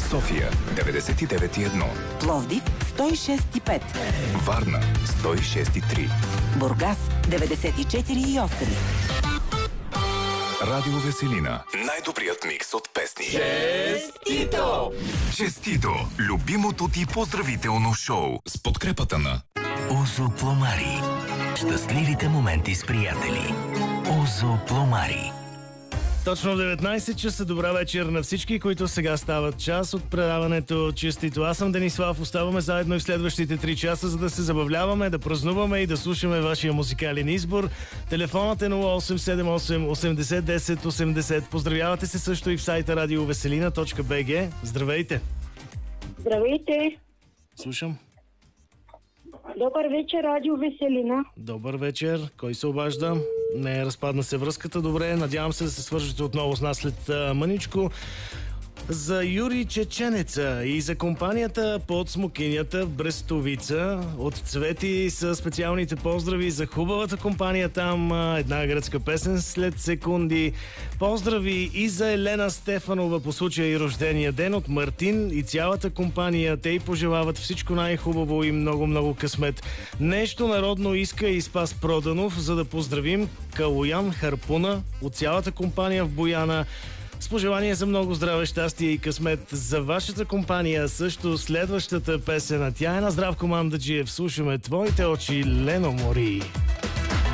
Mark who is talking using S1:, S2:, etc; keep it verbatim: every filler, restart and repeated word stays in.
S1: София деветдесет и девет и едно,
S2: Пловдив сто и шест и пет,
S1: Варна сто и шест и три,
S2: Бургас деветдесет и четири и осем.
S1: Радио Веселина. Най-добрият микс от песни.
S3: Честито!
S1: Честито! Любимото ти поздравително шоу с подкрепата на
S4: Озо Пломари. Щастливите моменти с приятели. Озо Пломари.
S5: Точно в деветнайсет часа. Добра вечер на всички, които сега стават част от предаването Честито. Аз съм Денислав. Оставаме заедно и в следващите три часа, за да се забавляваме, да празнуваме и да слушаме вашия музикален избор. Телефонът е нула осем седем осем осемдесет десет осемдесет. Поздравявате се също и в сайта радиовеселина точка би джи. Здравейте!
S6: Здравейте!
S5: Слушам.
S6: Добър вечер, Радио Веселина.
S5: Добър вечер. Кой се обажда? Не, разпадна се връзката. Добре, надявам се да се свържете отново с нас след а, мъничко. За Юрий Чеченеца и за компанията под смокинята в Брестовица от Цвети са специалните поздрави за хубавата компания там. Една гръцка песен след секунди. Поздрави и за Елена Стефанова по случая и рождения ден от Мартин и цялата компания. Те й пожелават всичко най-хубаво и много-много късмет. Нещо народно иска и Спас Проданов, за да поздравим Калоян Харпуна от цялата компания в Бояна. С пожелание за много здраве, щастие и късмет за вашата компания. Също следващата песен, тя е на Здравко Мандаджиев. Слушаме Твоите очи, Лено Мори.